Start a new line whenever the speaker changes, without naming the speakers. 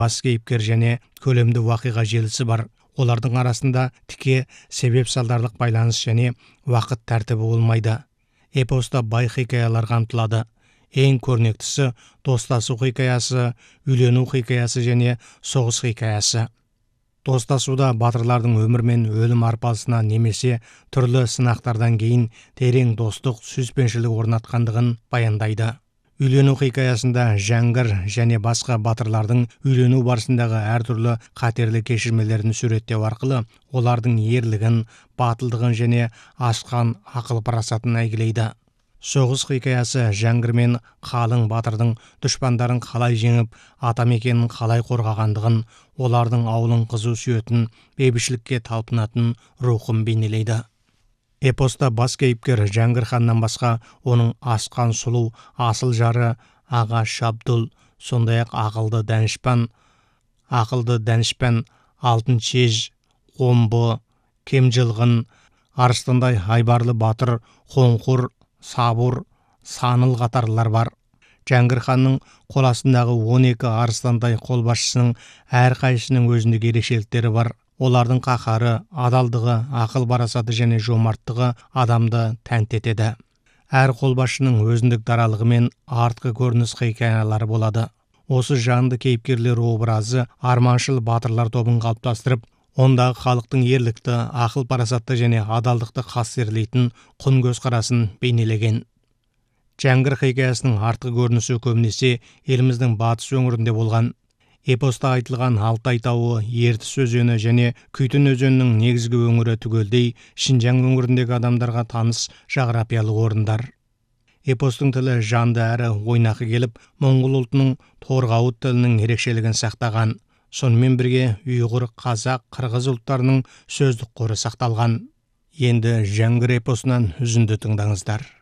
бас кейіпкер және көлемді уақиға желісі бар. Олардың арасында тіке себеп-салдарлық байланыс және уақыт тәртібі болмайды. Эпоста бай хикаялар қамтылады. Ең көрнектісі достасу хикаясы, үйлену хикаясы және соғыс хикаясы. Достасуда батырлардың өмір мен өлім арпалысына немесе түрлі сынақтардан кейін терең достық, сүйіспеншілік орнатқандығын баяндайды. Үйлену хикаясында Жәңгір және басқа батырлардың үйлену барысындағы әртүрлі қатерлі кешірмелерін суреттеу арқылы олардың ерлігін, батылдығын және ашқан ақыл парасатын әйгілейді. Соғыс хикаясы Жәңгір мен қалың батырдың дұшпандарын қалай жеңіп, атамекенін қалай қорғағандығын, олардың ауылын қызу сүйетін, бейбітшілікке талпынатын рухын бейнелейді. Эпоста бас кейіпкер Жәңгір ханнан басқа оның асқан сұлу асыл жары Аға Шабдұл, сондай-ақ ақылды Дәнішпан, алтын Чеж, Омбы, Кемжылғын, арыстандай айбарлы батыр Қоңқұр, Сабур, Саныл қатарлар бар. Жәңгір ханның қол астындағы 12 арыстандай қолбасшысының әрқайсысының өзіндік ерекшеліктері бар. Олардың қаһары, адалдығы, ақыл парасаты және жомарттығы адамды тәнті етеді. Әр қолбасшының өзіндік даралығы мен артқы көрініс хикаялары болады. Осы жанды кейіпкерлер образы арманшыл батырлар тобын қалыптастырып, ондағы халықтың ерлікті, ақыл парасатты және адалдықты қастерлейтін құн көзқарасын бейнелеген. Жәңгір хикаясының артқы көрінісі көбінесе еліміздің батыс өңірінде болған. Эпоста айтылған Алтай тауы, Ертіс өзені және Күйтін өзенінің негізгі өңірі түгелдей Шинжаң өңіріндегі адамдарға таныс жағрапиялық орындар. Эпостың тілі жанды әрі ойнақы келіп, моңғол ұлтының торғауыт тілінің ерекшелігін сақтаған. Сонымен бірге ұйғыр, қазақ, қырғыз ұлттарының сөздік қоры сақталған. Енді Жәңгір эпосынан үзінді тыңдаңыздар.